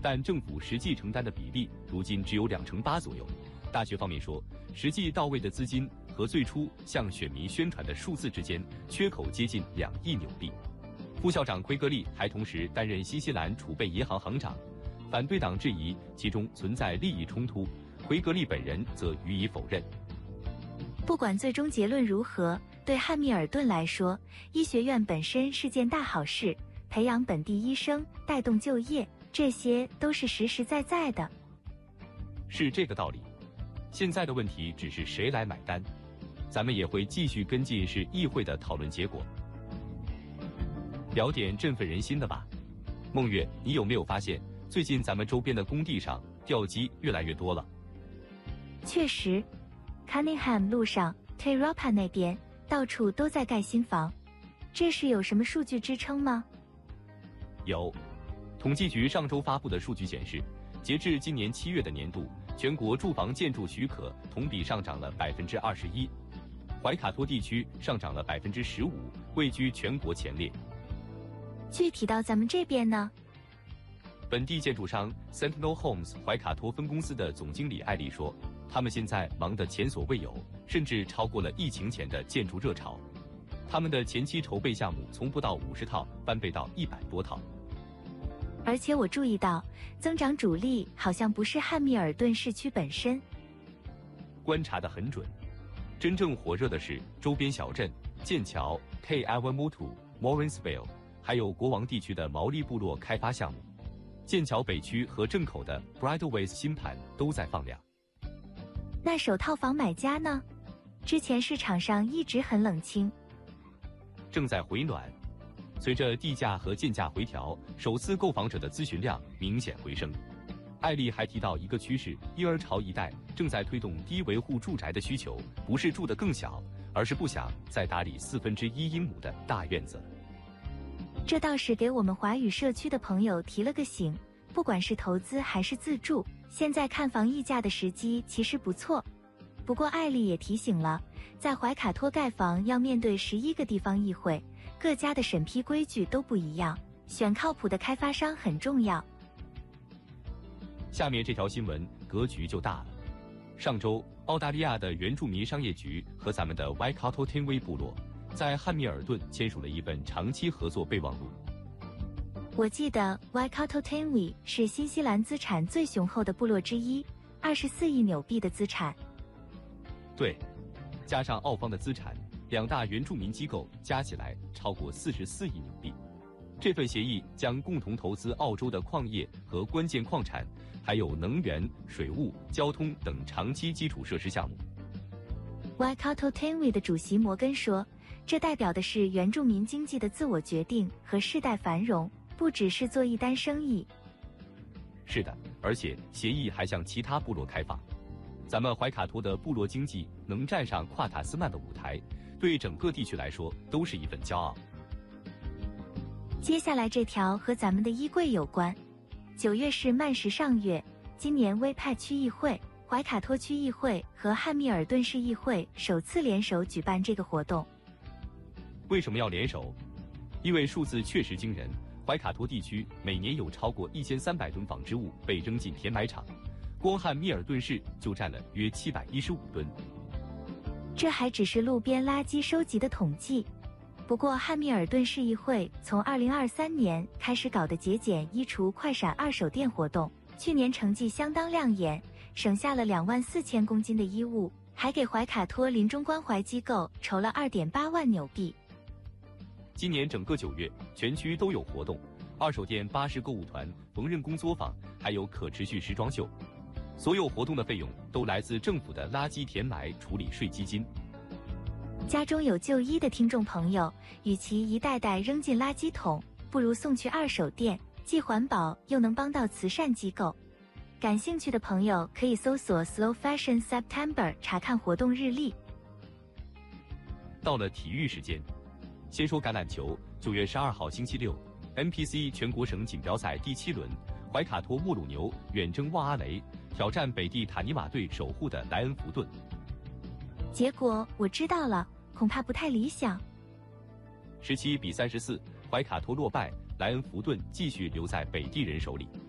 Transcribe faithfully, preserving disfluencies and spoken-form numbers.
但政府实际承担的比例如今只有两成八左右。大学方面说，实际到位的资金和最初向选民宣传的数字之间缺口接近两亿纽币。副校长奎格利还同时担任新西兰储备银行行长。反对党质疑其中存在利益冲突，奎格利本人则予以否认。 不管最终结论如何，对汉密尔顿来说，医学院本身是件大好事，培养本地医生，带动就业，这些都是实实在在的。 是这个道理。现在的问题只是谁来买单，咱们也会继续跟进市议会的讨论结果。聊点振奋人心的吧。孟月，你有没有发现最近咱们周边的工地上吊机越来越多了？ 确实 Cunningham 路上 Tairrapa 那边到处都在盖新房，这是有什么数据支撑吗？ 有，统计局上周发布的数据显示，截至今年七月的年度，全国住房建筑许可同比上涨了百分之二十一，怀卡托地区上涨了百分之十五，位居全国前列。 具体到咱们这边呢？ 本地建筑商 Sentinel Homes 怀卡托分公司的总经理艾丽说，他们现在忙得前所未有，甚至超过了疫情前的建筑热潮。他们的前期筹备项目从不到五十套翻倍到一百多套。 而且我注意到，增长主力好像不是汉密尔顿市区本身。 观察得很准，真正火热的是周边小镇剑桥、K Awamutu、Morrinsville， 还有国王地区的毛利部落开发项目。剑桥北区和镇口的 Bridleways 新盘都在放量。 那首套房买家呢？之前市场上一直很冷清， 正在回暖。随着地价和建价回调，首次购房者的咨询量明显回升。艾丽还提到一个趋势，婴儿潮一代正在推动低维护住宅的需求，不是住得更小，而是不想再打理四分之一英亩的大院子。 这倒是给我们华语社区的朋友提了个醒，不管是投资还是自住，现在看房议价的时机其实不错。不过艾丽也提醒了，在怀卡托盖房要面对十一个地方议会，各家的审批规矩都不一样，选靠谱的开发商很重要。 下面这条新闻格局就大了。上周，澳大利亚的原住民商业局和咱们的 Waikato Tinwei 部落在汉密尔顿签署了一份长期合作备忘录。 我记得 Waikato Tinwei 是新西兰资产最雄厚的部落之一，二十四亿纽币的资产。 对，加上澳方的资产，两大原住民机构加起来超过四十四亿纽币。这份协议将共同投资澳洲的矿业和关键矿产，还有能源、水务、交通等长期基础设施项目。 Waikato Tinwei 的主席摩根说，这代表的是原住民经济的自我决定和世代繁荣，不只是做一单生意。 是的，而且协议还向其他部落开放。咱们怀卡托的部落经济能站上跨塔斯曼的舞台，对整个地区来说都是一份骄傲。 接下来这条和咱们的衣柜有关。九月是曼时尚月，今年威派区议会、怀卡托区议会和汉密尔顿市议会首次联手举办这个活动。 为什么要联手？因为数字确实惊人，怀卡托地区每年有超过一千三百吨纺织物被扔进填埋场，光汉密尔顿市就占了约七百一十五吨。 这还只是路边垃圾收集的统计。不过汉密尔顿市议会从二零二三年开始搞的节俭衣橱快闪二手店活动，去年成绩相当亮眼，省下了两万四千公斤的衣物，还给怀卡托临终关怀机构筹了 二点八万纽币。 今年整个九月，全区都有活动，二手店、巴士购物团、缝纫工作坊，还有可持续时装秀。所有活动的费用都来自政府的垃圾填埋处理税基金。 家中有旧衣的听众朋友，与其一袋袋扔进垃圾桶，不如送去二手店，既环保又能帮到慈善机构。感兴趣的朋友可以搜索 Slow Fashion September 查看活动日历。 到了体育时间，先说橄榄球。九月十二号星期六 ，N P C 全国省锦标赛第七轮，怀卡托莫鲁牛远征旺阿雷，挑战北地塔尼马队守护的莱恩福顿。 结果我知道了，恐怕不太理想。 十七比三十四，怀卡托落败，莱恩福顿继续留在北地人手里。